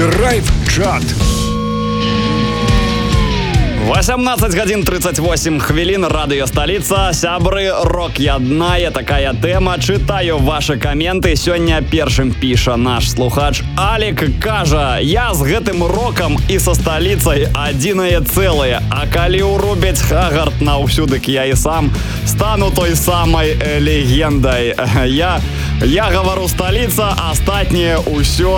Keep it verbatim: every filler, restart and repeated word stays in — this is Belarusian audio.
Драйв-чат. восемнадцать гадзін тридцать восемь хвілін, радыё сталіца. Сябры, рок яднае, такая тэма. Чытаю ваши каменты. Сёння першым піша наш слухач Алік. Кажа: я з гэтым рокам і са сталіцай адзінае цэлае. А калі ўрубяць Хагард на ўсю, дык я і сам стану той самай легендай. Я, я гавару сталіца, астатняе ўсё